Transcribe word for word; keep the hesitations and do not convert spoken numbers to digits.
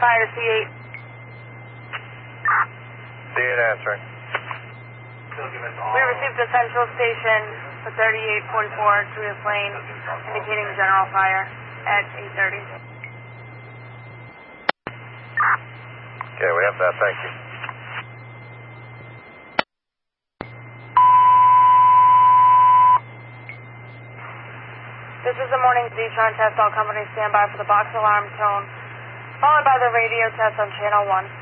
fire C eight. C eight answering. We received a central station for thirty-eight forty-four to a plane indicating general fire at eight thirty. Okay, we have that. Thank you. This is the morning Zetron test. All companies stand by for the box alarm tone, followed by the radio test on channel one.